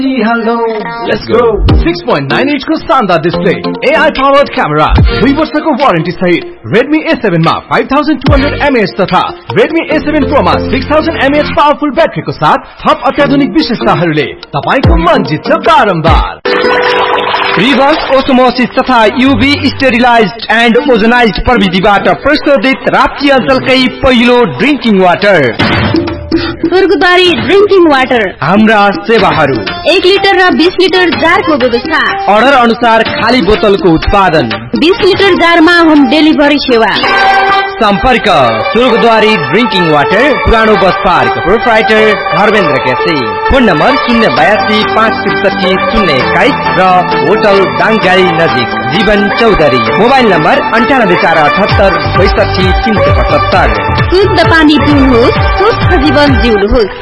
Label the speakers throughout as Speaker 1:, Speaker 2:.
Speaker 1: Hello, let's go. 6.9 inch को शानदार display, AI powered camera, 2 वर्षको वारेन्टी सहित Redmi A7 मा 5200 mAh तथा Redmi A7 Pro मा 6000 mAh पावरफुल ब्याट्रीको साथ थप अत्याधुनिक विशेषताहरूले तपाईको मन जित्छ बारम्बार।
Speaker 2: रिभर्स ओस्मोसिस तथा UV स्टेरिलाइज्ड एन्ड ओजोनाइज्ड प्रविधिबाट प्रशोधित राप्ती अञ्चलकै पहिलो ड्रिंकिङ वाटर
Speaker 3: स्वर्गद्वारी ड्रिंकिङ वाटर।
Speaker 2: हाम्रा सेवाहरू
Speaker 3: 1 लिटर र 20 लिटर जारको व्यवस्था,
Speaker 2: अर्डर अनुसार खाली बोतलको उत्पादन,
Speaker 3: 20 लिटर जारमा होम डेलिभरी सेवा।
Speaker 2: सम्पर्क स्वर्गद्वारी ड्रिंकिङ वाटर, पुरानो bus park, proprietor Dharmendra KC. Phone number 082 563 021 र होटल डाङगाई नजिक जीवन चौधरी। Mobile number 9848 62 375।
Speaker 3: शुद्ध पानी पिउनुहोस्, स्वस्थ जीवन जिउनुहोस्।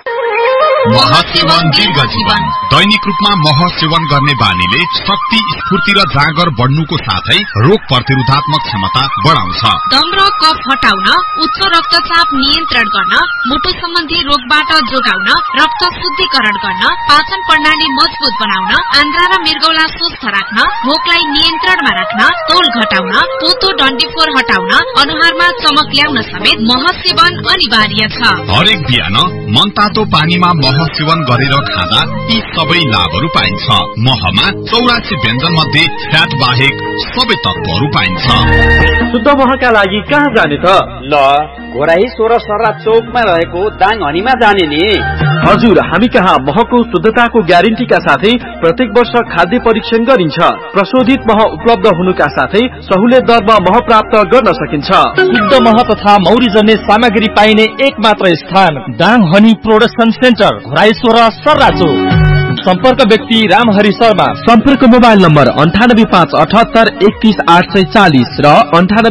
Speaker 4: महसेवन दीर्घ जीवन। दैनिक रूपमा मह सेवन गर्ने बानीले शक्ति, स्फूर्ति र जागर बढ्नुको साथै रोग प्रतिरोधात्मक क्षमता बढाउँछ।
Speaker 5: दम र कफ हटाउन, उच्च रक्तचाप नियन्त्रण गर्न, मुटु सम्बन्धी रोगबाट जोगाउन, रक्त शुद्धिकरण गर्न, पाचन प्रणाली मजबुत बनाउन, आन्द्रा र मृगौला स्वस्थ राख्न, भोकलाई नियन्त्रणमा राख्न, तौल घटाउन, पोतो डन्डीफोर हटाउन, अनुहारमा चमक ल्याउन समेत मह सेवन अनिवार्य छ।
Speaker 4: हरेक बिहान मनतातो पानीमा मह सेवन गरेर खाँदा यी सबै लाभहरू पाइन्छ। महमा 84 व्यञ्जन मध्ये फ्याट बाहेक सबै तत्वहरू पाइन्छ।
Speaker 6: शुद्ध महका लागि कहाँ जाने त?
Speaker 7: ल घोराही 16 सर्रा चौकमा रहेको दाङ हनीमा जाने नि।
Speaker 6: हजुर, हामी कहाँ महको शुद्धताको ग्यारेन्टीका साथै प्रत्येक वर्ष खाद्य परीक्षण गरिन्छ। प्रशोधित मह उपलब्ध हुनुका साथै सहुलियत दरमा मह प्राप्त गर्न सकिन्छ।
Speaker 2: शुद्ध मह तथा मौरी जन्य सामग्री पाइने एक मात्र स्थान Dang honey production centre, Ghorahi 16 सर्रा चौक। सम्पर्क व्यक्ति रामहरि शर्मा।
Speaker 6: सम्पर्क मोबाइल नम्बर 98578 31840 र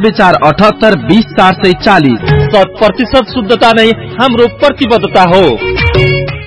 Speaker 6: 98478 20440।
Speaker 2: 100% शुद्धता नै हाम्रो प्रतिबद्धता हो।